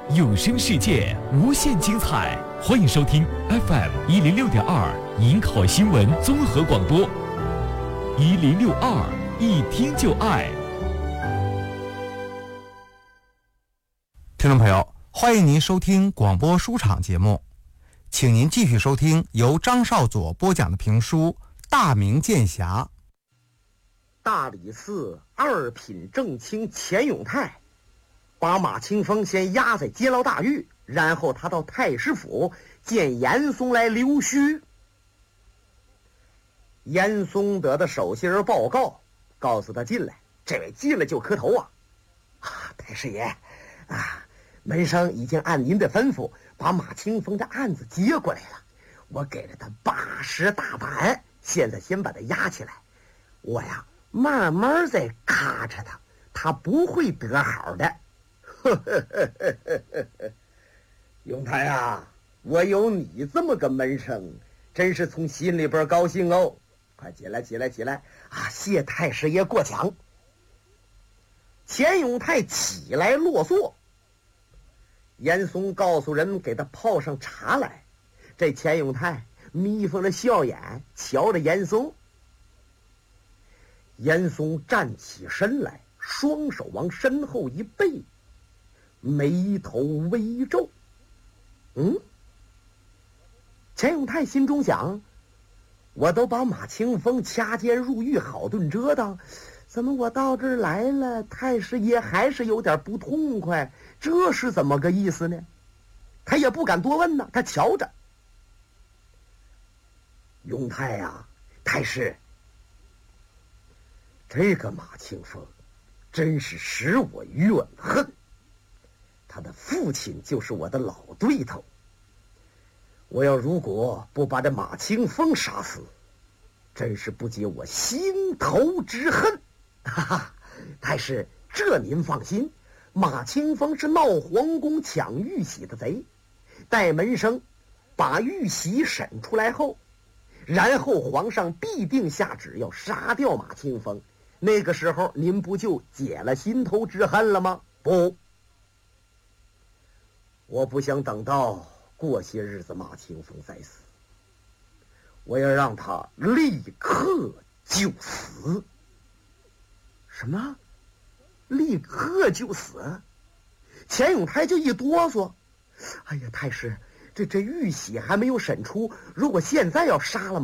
有声世界无限精彩，欢迎收听 FM106.2 营口新闻综合广播，1062一听就爱。 听众朋友，欢迎您收听广播书场节目，请您继续收听由张少佐播讲的评书《大明剑侠》。 大理寺二品正卿钱永泰把马清风先押在监牢大狱，然后他到太师府见严嵩来留须。严嵩得的手信儿报告，告诉他进来，这位进来就磕头啊！太师爷啊，门生已经按您的吩咐把马清风的案子接过来了，我给了他80大板，现在先把他押起来，我呀慢慢再咔着他，他不会得好的。永泰啊，我有你这么个门生，真是从心里边高兴哦！快起来，起来，起来啊！谢太师爷过奖。钱永泰起来落座，严嵩告诉人给他泡上茶来。这钱永泰眯缝着笑眼，瞧着严嵩。严嵩站起身来，双手往身后一背，眉头微皱。钱永泰心中想，我都把马清风掐监入狱好顿折腾，怎么我到这儿来了，太师爷还是有点不痛快，这是怎么个意思呢？他也不敢多问呢，他瞧着永泰呀，太师，这个马清风真是使我怨恨，他的父亲就是我的老对头，我要如果不把这马清风杀死，真是不解我心头之恨。哈哈，太师，这您放心，马清风是闹皇宫抢玉玺的贼，待门生把玉玺审出来后，然后皇上必定下旨要杀掉马清风，那个时候您不就解了心头之恨了吗？不，我不想等到过些日子马清风再死，我要让他立刻就死。什么？立刻就死？钱永泰就一哆嗦，哎呀，太师，这玉玺还没有审出，如果现在要杀了